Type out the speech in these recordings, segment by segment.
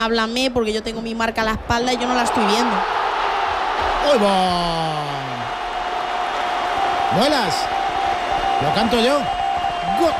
Háblame, porque yo tengo mi marca a la espalda y yo no la estoy viendo. ¡Uy, va! ¡Vuelas! Lo canto yo. ¡Gol!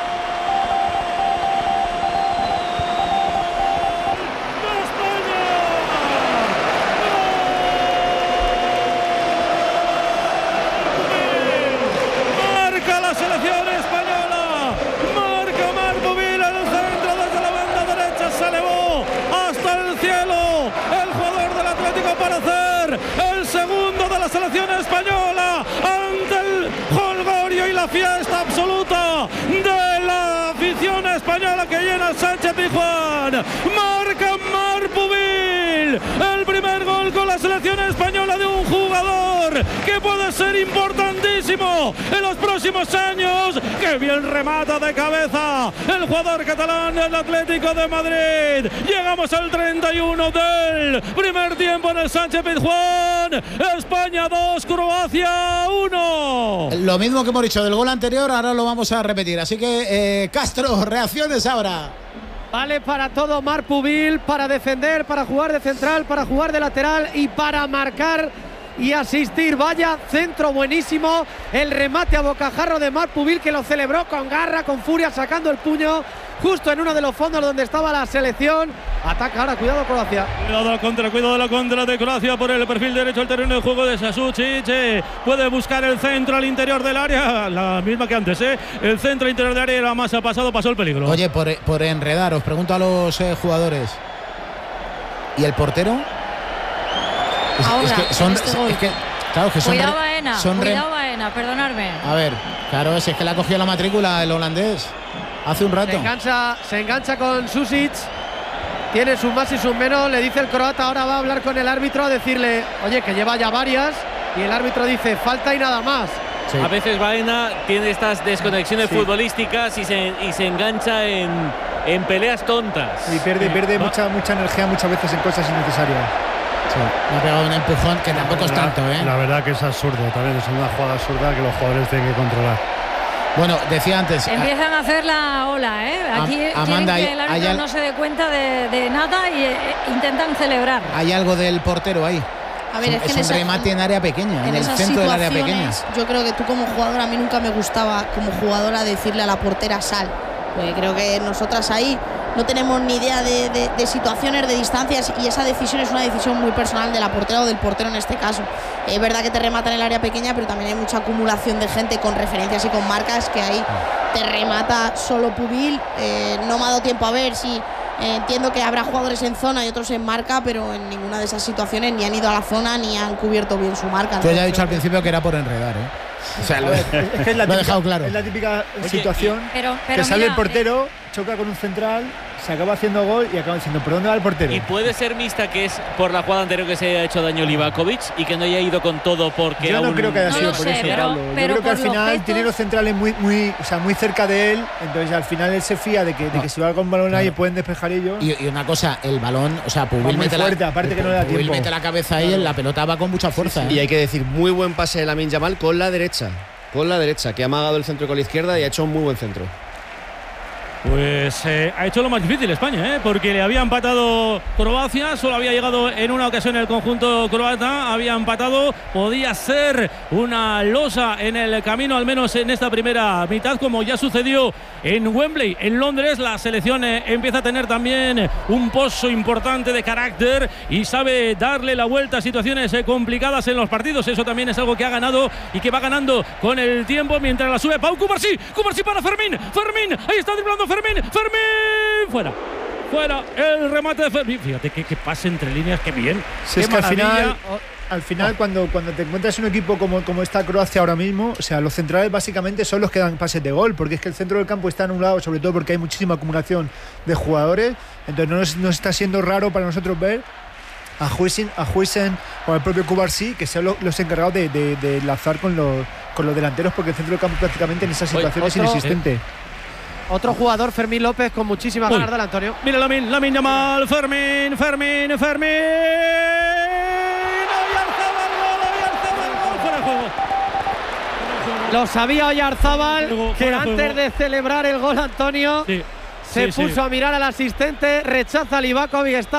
Selección española ante el jolgorio y la fiesta absoluta de la afición española que llena Sánchez Pizjuán. Marca Marpubil el primer gol con la selección española de un jugador que puede ser importantísimo en los próximos años. ¡Qué bien remata de cabeza el jugador catalán del Atlético de Madrid! Llegamos al 31 del primer tiempo en el Sánchez Pizjuán. España 2, Croacia 1. Lo mismo que hemos dicho del gol anterior, ahora lo vamos a repetir. Así que, Castro, reacciones ahora. Vale para todo Marpubil, para defender, para jugar de central, para jugar de lateral y para marcar y asistir. Vaya centro buenísimo, el remate a bocajarro de Marpubil, que lo celebró con garra, con furia, sacando el puño justo en uno de los fondos donde estaba la selección. Ataca ahora, cuidado Croacia. Cuidado de la contra de Croacia por el perfil derecho del terreno de juego de Sasucic. Puede buscar el centro al interior del área, la misma que antes, el centro interior del área era más ha pasado, pasó el peligro. Oye, por enredar, os pregunto a los jugadores. ¿Y el portero? Cuidado Baena, perdonadme. A ver, claro, si es que le ha cogido la matrícula el holandés hace un rato. Se engancha con Susic. Tiene sus más y sus menos. Le dice el croata, ahora va a hablar con el árbitro a decirle, oye, que lleva ya varias. Y el árbitro dice, falta y nada más. Sí. A veces Baena tiene estas desconexiones futbolísticas y se engancha en peleas tontas. Y pierde mucha energía muchas veces en cosas innecesarias. Sí, le ha pegado un empujón que tampoco es tanto, ¿eh? La verdad que es absurdo, también es una jugada absurda que los jugadores tienen que controlar. Bueno, decía antes. Empiezan a hacer la ola, ¿eh? Aquí Amanda, quieren que el árbitro no se dé cuenta de nada y intentan celebrar. Hay algo del portero ahí. A ver, es un remate en área pequeña, en el centro del área pequeña. Yo creo que tú como jugadora, a mí nunca me gustaba como jugadora decirle a la portera sal. Porque creo que nosotras ahí no tenemos ni idea de situaciones, de distancias, y esa decisión es una decisión muy personal de la portera o del portero en este caso. Es verdad que te remata en el área pequeña, pero también hay mucha acumulación de gente con referencias y con marcas que ahí te remata solo Pubil. No me ha dado tiempo a ver si entiendo que habrá jugadores en zona y otros en marca, pero en ninguna de esas situaciones ni han ido a la zona ni han cubierto bien su marca. Yo ya he dicho al principio que era por enredar, O sea, lo he dejado claro. Es la típica situación que sale el portero, choca con un central, se acaba haciendo gol y acaba diciendo, ¿por dónde va el portero? Y puede ser mixta, que es por la jugada anterior que se haya hecho daño Livakovic y que no haya ido con todo porque yo no creo que haya sido por eso, Pablo. Yo creo que al final tiene los centrales muy cerca de él, entonces al final él se fía de que si va con balón ahí pueden despejar ellos. Y una cosa, el balón, o sea, Pubil mete la cabeza ahí, la pelota va con mucha fuerza. Y hay que decir, muy buen pase de Lamine Yamal con la derecha, que ha amagado el centro con la izquierda y ha hecho un muy buen centro. Pues ha hecho lo más difícil España, porque le había empatado Croacia, solo había llegado en una ocasión el conjunto croata, había empatado, podía ser una losa en el camino, al menos en esta primera mitad, como ya sucedió en Wembley, en Londres. La selección empieza a tener también un pozo importante de carácter y sabe darle la vuelta a situaciones complicadas en los partidos. Eso también es algo que ha ganado y que va ganando con el tiempo, mientras la sube Pau Cubarsí para Fermín, ahí está driblando Fermín, fuera el remate de Fermín. Fíjate que pase entre líneas, qué bien. Si es que al final cuando te encuentras un equipo como está Croacia ahora mismo, o sea, los centrales básicamente son los que dan pases de gol, porque es que el centro del campo está anulado, sobre todo porque hay muchísima acumulación de jugadores, entonces no está siendo raro para nosotros ver a Huijsen o al propio Cubarsí, que son los encargados de lanzar con los delanteros, porque el centro del campo prácticamente en esa situación es inexistente. Otro jugador, Fermín López, con muchísimas ganas del Antonio. Mira Lamine Yamal, Fermín. Fuera de juego. Lo sabía Oyarzábal, que antes de celebrar el gol, Antonio, Se puso a mirar al asistente, rechaza a Livakovic, está